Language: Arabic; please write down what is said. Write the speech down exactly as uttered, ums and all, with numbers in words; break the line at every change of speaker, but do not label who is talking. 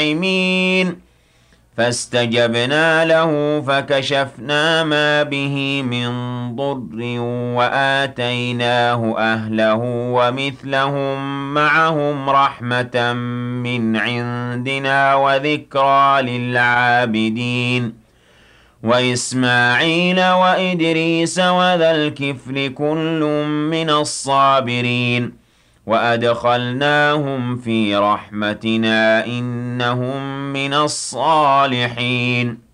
الناعمين فاستجبنا له فكشفنا ما به من ضر وآتيناه أهله ومثلهم معهم رحمة من عندنا وذكرى للعابدين وإسماعيل وإدريس وذا الكفل كل من الصابرين وأدخلناهم في رحمتنا إنهم من الصالحين